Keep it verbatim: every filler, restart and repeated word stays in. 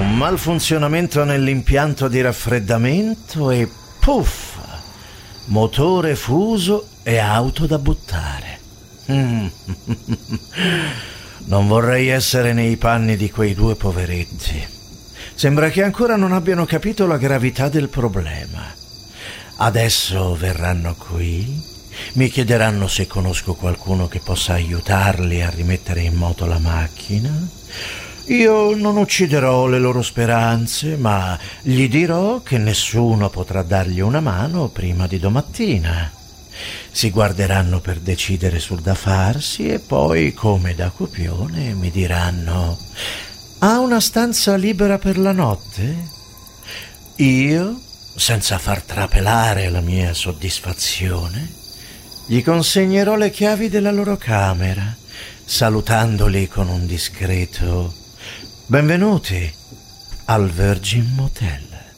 un malfunzionamento nell'impianto di raffreddamento e puff, motore fuso e auto da buttare. Mm. Non vorrei essere nei panni di quei due poveretti. Sembra che ancora non abbiano capito la gravità del problema. Adesso verranno qui, mi chiederanno se conosco qualcuno che possa aiutarli a rimettere in moto la macchina. Io non ucciderò le loro speranze, ma gli dirò che nessuno potrà dargli una mano prima di domattina. Si guarderanno per decidere sul da farsi e poi, come da copione, mi diranno: ha una stanza libera per la notte? Io, senza far trapelare la mia soddisfazione, gli consegnerò le chiavi della loro camera, salutandoli con un discreto benvenuti al Virgin Motel.